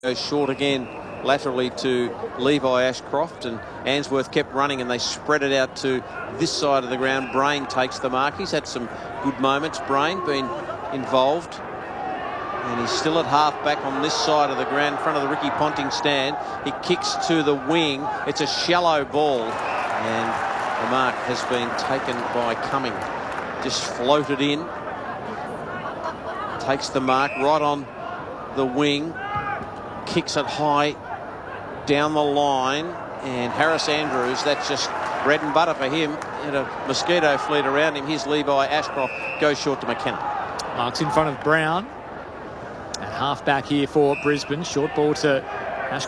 Goes short again laterally to Levi Ashcroft, and Answorth kept running and they spread it out to this side of the ground. Brain takes the mark. He's had some good moments, Brain, been involved, and he's still at half back on this side of the ground in front of the Ricky Ponting stand. He kicks to the wing. It's a shallow ball and the mark has been taken by Cumming. Just floated in, takes the mark right on the wing, kicks it high down the line, and Harris Andrews, that's just bread and butter for him. Had a mosquito fleet around him. Here's Levi Ashcroft, goes short to McKenna. Marks in front of Brown. At half back here for Brisbane. Short ball to